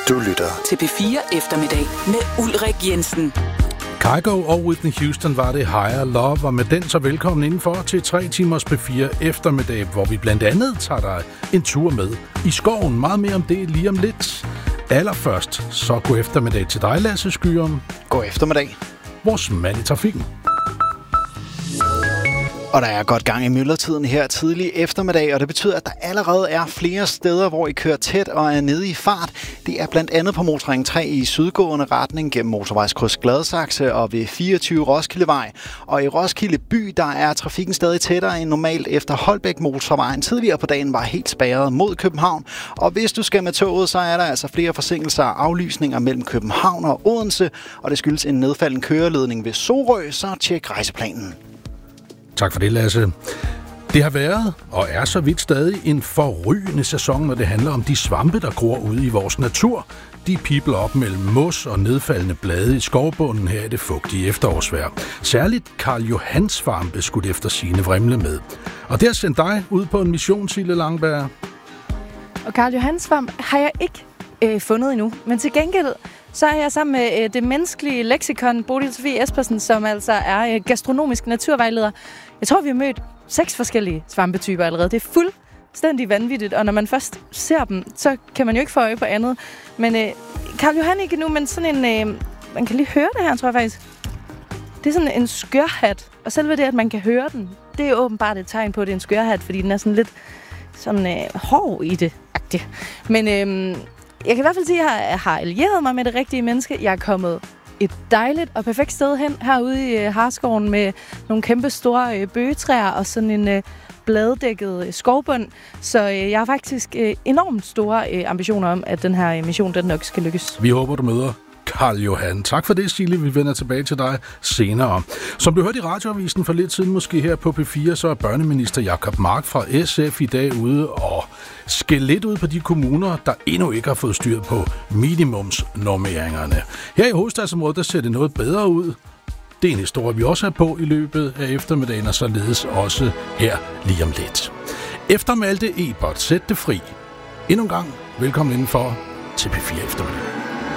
Du lytter til P4 Eftermiddag med Ulrik Jensen. Kygo og Whitney Houston var det Higher Love, og med den så velkommen indenfor til 3 timers P4 Eftermiddag, hvor vi blandt andet tager dig en tur med i skoven. Meget mere om det lige om lidt. Allerførst så god eftermiddag til dig, Lasse Skyrum. God eftermiddag. Vores mand i trafikken. Og der er godt gang i myldretiden her tidlig eftermiddag, og det betyder, at der allerede er flere steder, hvor I kører tæt og er nede i fart. Det er blandt andet på motorring 3 i sydgående retning gennem motorvejskryds Gladsaxe og ved 24 Roskildevej. Og i Roskilde by, der er trafikken stadig tættere end normalt efter Holbæk motorvejen. Tidligere på dagen var helt spærret mod København. Og hvis du skal med toget, så er der altså flere forsinkelser og aflysninger mellem København og Odense. Og det skyldes en nedfalden køreledning ved Sorø, så tjek rejseplanen. Tak for det, Lasse. Det har været, og er så vidt stadig, en forrygende sæson, når det handler om de svampe, der gror ude i vores natur. De pibler op mellem mos og nedfaldende blade i skovbunden her i det fugtige efterårsvejr. Særligt Karl Johans svampe skulle efter sigende vrimle med. Og det har sendt dig ud på en mission, Sille Langberg. Og Karl Johans svamp har jeg ikke fundet endnu, men til gengæld så er jeg sammen med det menneskelige leksikon, Bodil Sofie Espersen, som altså er gastronomisk naturvejleder. Jeg tror, vi har mødt 6 forskellige svampetyper allerede. Det er fuldstændig vanvittigt, og når man først ser dem, så kan man jo ikke få øje på andet. Men Karl Johan ikke nu, men sådan en... man kan lige høre det her, tror jeg faktisk. Det er sådan en skørhat, og selve det, at man kan høre den, det er åbenbart et tegn på, at det er en skørhat, fordi den er sådan lidt sådan hård i det. Men jeg kan i hvert fald sige, at jeg har allieret mig med det rigtige menneske. Jeg er kommet et dejligt og perfekt sted hen herude i Harskoven med nogle kæmpe store bøgetræer og sådan en bladdækket skovbund. Så jeg har faktisk enormt store ambitioner om, at den her mission den nok skal lykkes. Vi håber, du møder Karl Johan. Tak for det, Sille. Vi vender tilbage til dig senere. Som du hørte i radioavisen for lidt siden, måske her på P4, så er børneminister Jacob Mark fra SF i dag ude og skælde lidt ud på de kommuner, der endnu ikke har fået styr på minimumsnormeringerne. Her i hovedstadsområdet, der ser det noget bedre ud. Det er en historie, vi også er på i løbet af eftermiddagen, og således også her lige om lidt. Efter Malte Ebert, sæt det fri. Endnu en gang, velkommen indenfor til P4 Eftermiddag.